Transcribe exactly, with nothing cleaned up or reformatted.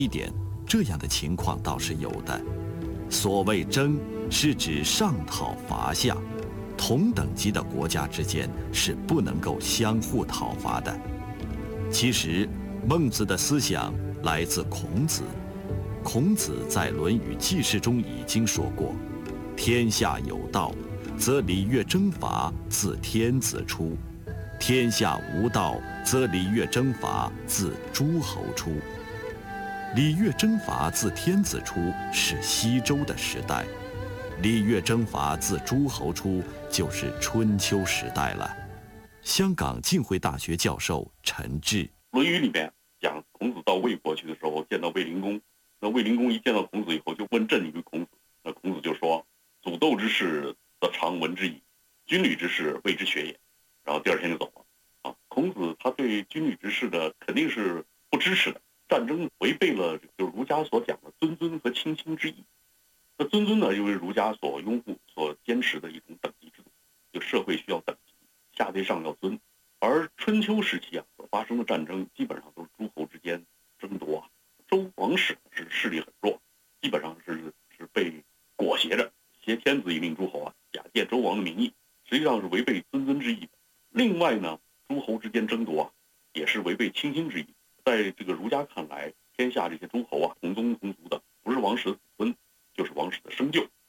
一点，这样的情况倒是有的。所谓争，是指上讨伐下，同等级的国家之间是不能够相互讨伐的。其实，孟子的思想来自孔子。孔子在《论语记事》中已经说过：“天下有道，则礼乐征伐自天子出；天下无道，则礼乐征伐自诸侯出。”礼乐征伐自天子出是西周的时代，礼乐征伐自诸侯出就是春秋时代了。香港浸会大学教授陈志，《 论语》里面讲孔子到魏国去的时候，见到卫灵公，那卫灵公一见到孔子以后，就问政于孔子。那孔子就说：“祖斗之事，则常闻之矣；军旅之事，谓之学也。”然后第二天就走了。啊，孔子他对军旅之事的肯定是不支持的。战争违背了就是儒家所讲的尊尊和亲亲之意。那尊尊呢，因为儒家所拥护、所坚持的一种等级制度，就社会需要等级，下对上要尊。而春秋时期啊所发生的战争，基本上都是诸侯之间争夺啊。周王室是势力很弱，基本上是是被裹挟着，挟天子以令诸侯啊，假借周王的名义，实际上是违背尊尊之意的。另外呢，诸侯之间争夺啊，也是违背亲亲之意。在这个儒家看来，天下这些诸侯啊，同宗同族的，不是王室的子孙，就是王室的生就。